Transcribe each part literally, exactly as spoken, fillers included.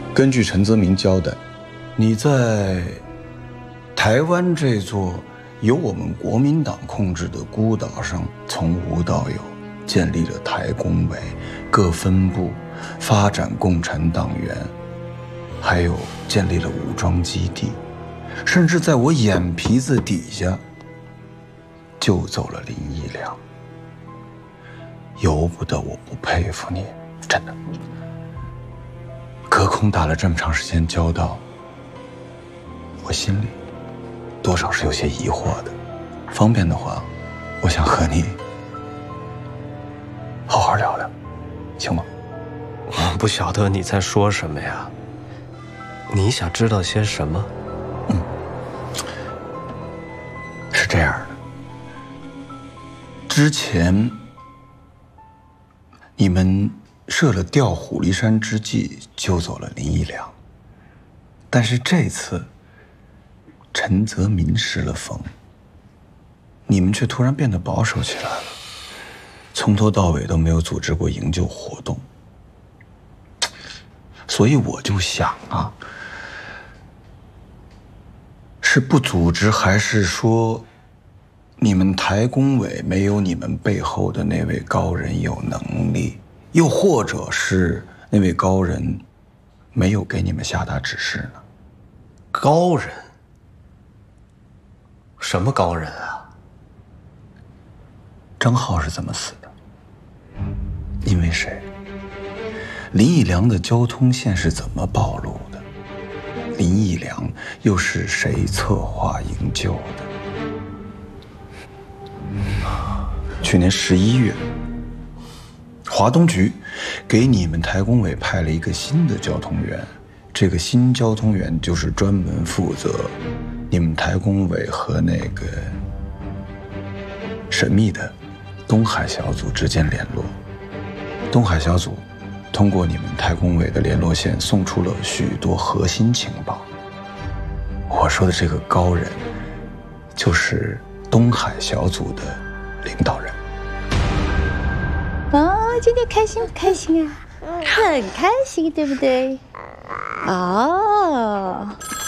根据陈泽明交代，你在台湾这座由我们国民党控制的孤岛上，从无到有建立了台工委各分部，发展共产党员，还有建立了武装基地，甚至在我眼皮子底下救走了林义良。由不得我不佩服你，真的。隔空打了这么长时间交道，我心里多少是有些疑惑的。方便的话，我想和你好好聊聊，行吗？ 我不晓得你在说什么呀。你想知道些什么？ 嗯，是这样的，之前你们设了调虎离山之计，救走了林义良。但是这次，陈泽民失了风，你们却突然变得保守起来了，从头到尾都没有组织过营救活动。所以我就想啊，是不组织，还是说你们台工委没有你们背后的那位高人有能力？又或者是那位高人没有给你们下达指示呢？ 高人？什么高人啊？ 张浩是怎么死的？因为谁？林义良的交通线是怎么暴露的？林义良又是谁策划营救的？去年十一月，华东局给你们台工委派了一个新的交通员，这个新交通员就是专门负责你们台工委和那个神秘的东海小组之间联络。东海小组通过你们台工委的联络线送出了许多核心情报。我说的这个高人，就是东海小组的领导人。 哦，今天开心不开心啊？很开心，对不对？哦，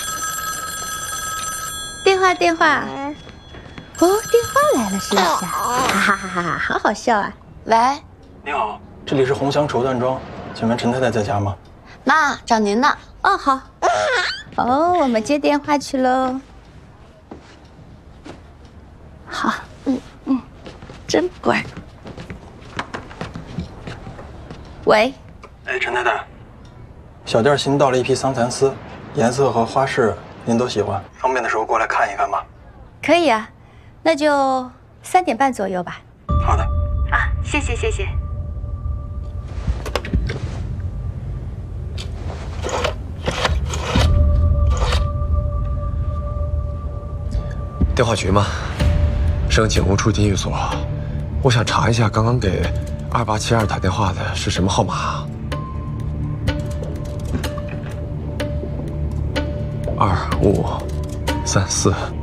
电话电话，哦，电话来了是不是啊？哈哈哈哈，好好笑啊！ 喂， 你好，这里是红祥绸缎庄，请问陈太太在家吗？ 妈，找您呢。 哦，好。哦，我们接电话去喽。好，嗯嗯，真乖。喂， 哎，陈太太，小店新到了一批桑蚕丝，颜色和花式您都喜欢，方便的时候过来看一看吧。 可以啊，那就三点半左右吧。 好的。 啊，谢谢谢谢。 电话局吗？省警务处地狱所。我想查一下刚刚给二八七二打电话的是什么号码？二五三四。